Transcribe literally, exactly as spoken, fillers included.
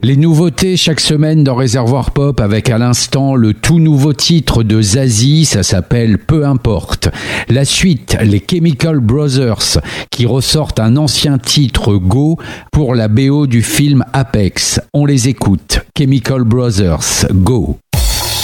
Les nouveautés chaque semaine dans Réservoir Pop avec à l'instant le tout nouveau titre de Zazie, ça s'appelle Peu importe. La suite, les Chemical Brothers qui ressortent un ancien titre Go pour la B O du film Apex. On les écoute. Chemical Brothers, Go.